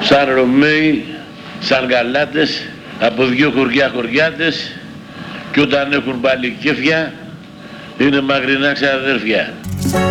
σαν Ρωμαίοι, σαν Γαλάτες, από δύο χωριάτες και όταν έχουν πάλι κέφια είναι μακρινά ξαδέρφια.